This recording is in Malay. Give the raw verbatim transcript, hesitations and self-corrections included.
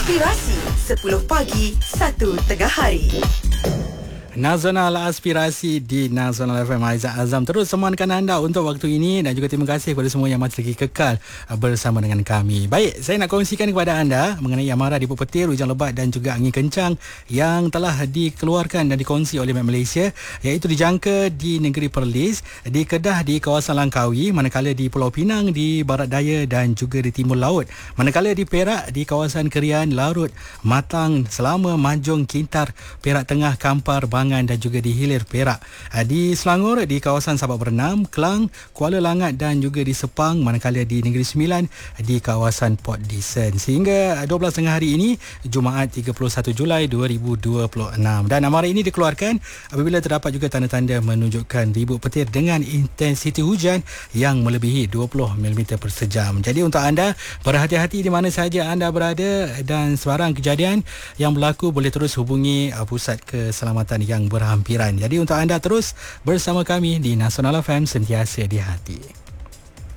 Aspirasi sepuluh pagi, satu tengah hari. Nasional Aspirasi di Nasional F M. Aizat Azam terus semakan anda untuk waktu ini dan juga terima kasih kepada semua yang masih lagi kekal bersama dengan kami. Baik, saya nak kongsikan kepada anda mengenai amaran di petir, hujan lebat dan juga angin kencang yang telah dikeluarkan dan dikongsi oleh Met Malaysia, iaitu dijangka di negeri Perlis, di Kedah di kawasan Langkawi, manakala di Pulau Pinang di barat daya dan juga di timur laut, manakala di Perak di kawasan Kerian, Larut, Matang, Selama, Manjung, Kintar, Perak Tengah, Kampar, dan juga di Hilir Perak. Di Selangor di kawasan Sabak Bernam, Kelang, Kuala Langat dan juga di Sepang, manakala di Negeri Sembilan di kawasan Port Dickson. Sehingga dua belas tengah hari ini, Jumaat tiga puluh satu Julai dua ribu dua puluh enam. Dan amaran ini dikeluarkan apabila terdapat juga tanda-tanda menunjukkan ribut petir dengan intensiti hujan yang melebihi dua puluh milimeter per sejam. Jadi untuk anda, berhati-hati di mana sahaja anda berada dan sebarang kejadian yang berlaku boleh terus hubungi Pusat Keselamatan yang berhampiran. Jadi untuk anda terus bersama kami di Nasional F M, sentiasa di hati.